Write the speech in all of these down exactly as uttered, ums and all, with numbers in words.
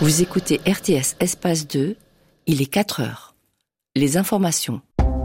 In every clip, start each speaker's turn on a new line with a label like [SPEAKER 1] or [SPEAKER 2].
[SPEAKER 1] Vous écoutez R T S Espace deux, il est quatre heures. Les informations.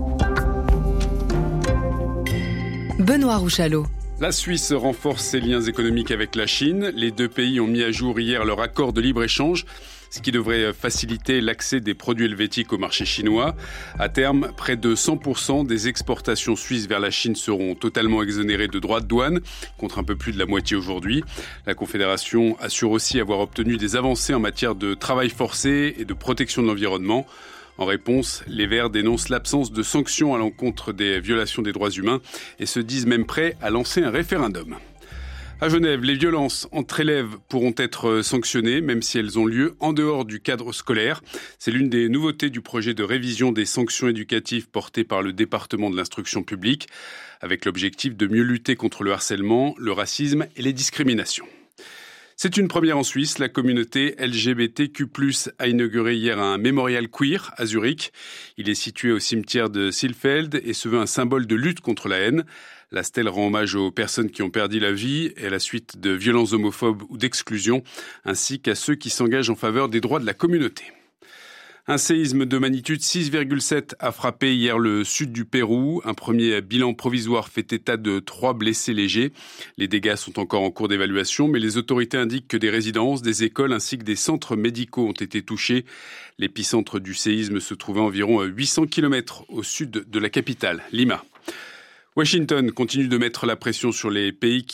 [SPEAKER 2] Benoît Rouchalot.
[SPEAKER 3] La Suisse renforce ses liens économiques avec la Chine. Les deux pays ont mis à jour hier leur accord de libre-échange, ce qui devrait faciliter l'accès des produits helvétiques au marché chinois. À terme, près de cent pour cent des exportations suisses vers la Chine seront totalement exonérées de droits de douane, contre un peu plus de la moitié aujourd'hui. La Confédération assure aussi avoir obtenu des avancées en matière de travail forcé et de protection de l'environnement. En réponse, les Verts dénoncent l'absence de sanctions à l'encontre des violations des droits humains et se disent même prêts à lancer un référendum. À Genève, les violences entre élèves pourront être sanctionnées, même si elles ont lieu en dehors du cadre scolaire. C'est l'une des nouveautés du projet de révision des sanctions éducatives porté par le département de l'instruction publique, avec l'objectif de mieux lutter contre le harcèlement, le racisme et les discriminations. C'est une première en Suisse. La communauté L G B T Q plus, a inauguré hier un mémorial queer à Zurich. Il est situé au cimetière de Silfeld et se veut un symbole de lutte contre la haine. La stèle rend hommage aux personnes qui ont perdu la vie à la suite de violences homophobes ou d'exclusion, ainsi qu'à ceux qui s'engagent en faveur des droits de la communauté. Un séisme de magnitude six virgule sept a frappé hier le sud du Pérou. Un premier bilan provisoire fait état de trois blessés légers. Les dégâts sont encore en cours d'évaluation, mais les autorités indiquent que des résidences, des écoles ainsi que des centres médicaux ont été touchés. L'épicentre du séisme se trouvait environ à huit cents kilomètres au sud de la capitale, Lima. Washington continue de mettre la pression sur les pays qui